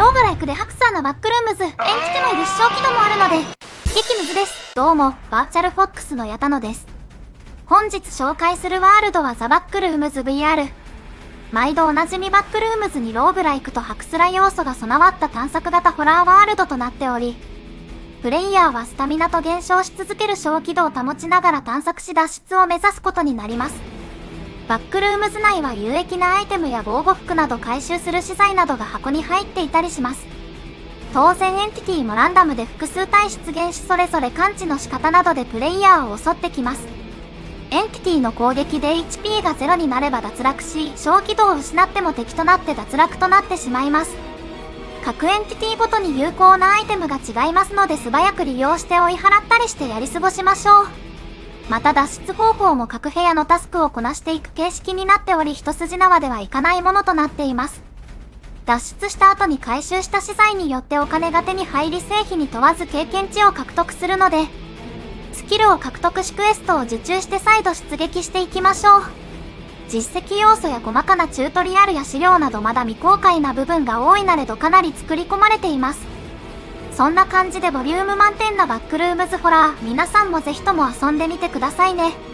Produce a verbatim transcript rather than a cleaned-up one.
ローブライクで白サーなバックルームズ、延期手のいる視聴機能もあるので、激ムズです。どうも、バーチャルフォックスの矢田野です。本日紹介するワールドはザ・バックルームズ ブイアール。毎度おなじみバックルームズにローブライクとハクスラ要素が備わった探索型ホラーワールドとなっており、プレイヤーはスタミナと減少し続ける小軌道を保ちながら探索し脱出を目指すことになります。バックルームズ内は有益なアイテムや防護服など回収する資材などが箱に入っていたりします。当然エンティティもランダムで複数体出現しそれぞれ感知の仕方などでプレイヤーを襲ってきます。エンティティの攻撃で エイチピー がゼロになれば脱落し、小軌道を失っても敵となって脱落となってしまいます。各エンティティごとに有効なアイテムが違いますので素早く利用して追い払ったりしてやり過ごしましょう。また脱出方法も各部屋のタスクをこなしていく形式になっており一筋縄ではいかないものとなっています。脱出した後に回収した資材によってお金が手に入り成否に問わず経験値を獲得するので、スキルを獲得しクエストを受注して再度出撃していきましょう。実績要素や細かなチュートリアルや資料などまだ未公開な部分が多いなれどかなり作り込まれています。そんな感じでボリューム満点なバックルームズホラー、皆さんもぜひとも遊んでみてくださいね。